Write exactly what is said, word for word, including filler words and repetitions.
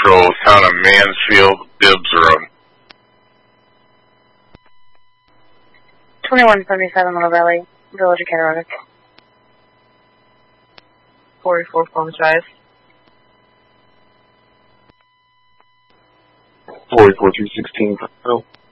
Patrol, Town of Mansfield, Bibbs Road. twenty-one seventy-seven Little Valley, Village of Cattaraugus. forty-four forty-five. forty-four two sixteen. Oh.